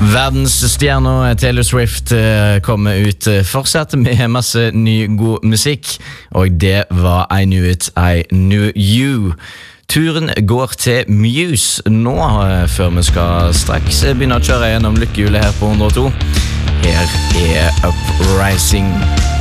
Verdensstjerner Taylor Swift kommer ut fortsatt med masse ny god musikk, og det var I Knew It, I Knew You. Turen går til Muse nå, før vi skal straks begynne å kjøre gjennom lykkehjulet her på 102. Her er Uprising.